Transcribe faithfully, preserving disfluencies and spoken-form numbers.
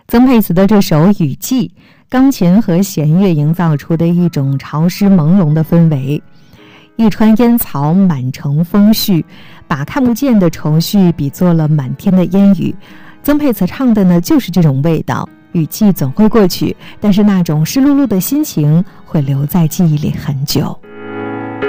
曾沛慈的这首《雨季》，钢琴和弦乐营造出的一种潮湿朦胧的氛围。一川烟草满城风絮，把看不见的愁绪比作了满天的烟雨。曾沛慈唱的呢，就是这种味道。雨季总会过去，但是那种湿漉漉的心情会留在记忆里很久。